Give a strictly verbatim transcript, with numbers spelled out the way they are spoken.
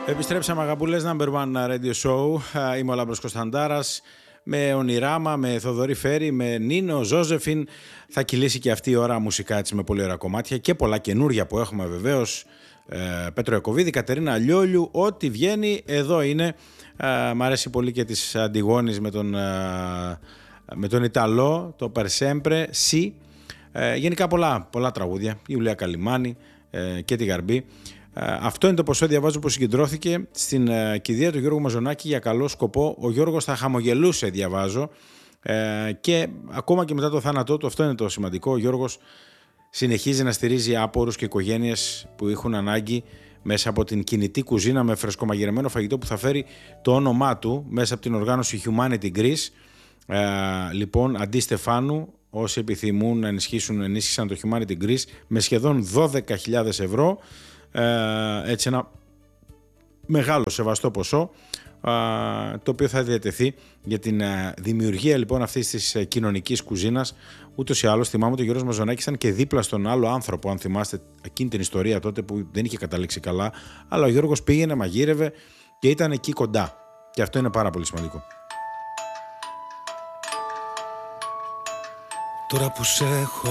Επιστρέψαμε αγαπούλες, Number One Radio Show. Είμαι ο Λάμπρος Κωνσταντάρας. Με Ονειράμα, με Θοδωρή Φέρη, με Νίνο, Ζόζεφιν. Θα κυλήσει και αυτή η ώρα μουσικά έτσι με πολύ ωραία κομμάτια και πολλά καινούρια που έχουμε βεβαίως. Ε, Πέτρο Ιακωβίδη, Κατερίνα Λιόλιου, ό,τι βγαίνει εδώ είναι. Ε, μ' αρέσει πολύ και της Αντιγόνης με τον, ε, με τον Ιταλό, το Περσέμπρε, Σι. Ε, γενικά πολλά, πολλά τραγούδια, η Ιουλία Καλιμάνη ε, και τη Γαρμπή. Αυτό είναι το ποσό, διαβάζω, που συγκεντρώθηκε στην uh, κηδεία του Γιώργου Μαζονάκη για καλό σκοπό. Ο Γιώργος θα χαμογελούσε, διαβάζω, uh, και ακόμα και μετά το θάνατό του, αυτό είναι το σημαντικό, ο Γιώργος συνεχίζει να στηρίζει άπορους και οικογένειες που έχουν ανάγκη μέσα από την κινητή κουζίνα με φρεσκομαγειρεμένο φαγητό που θα φέρει το όνομά του μέσα από την οργάνωση Humanity Greece. Uh, λοιπόν, αντί Στεφάνου, όσοι επιθυμούν να ενισχύσουν, ενίσχυσαν το Humanity Greece με σχεδόν δώδεκα χιλιάδες ευρώ. Ε, έτσι ένα μεγάλο σεβαστό ποσό, ε, το οποίο θα διατεθεί για την ε, δημιουργία λοιπόν αυτής της ε, κοινωνικής κουζίνας. Ούτως ή άλλως θυμάμαι ότι ο Γιώργος Μαζονάκης ήταν και δίπλα στον άλλο άνθρωπο, αν θυμάστε εκείνη την ιστορία τότε που δεν είχε καταλήξει καλά, αλλά ο Γιώργος πήγαινε, μαγείρευε και ήταν εκεί κοντά, και αυτό είναι πάρα πολύ σημαντικό. Τώρα που σε έχω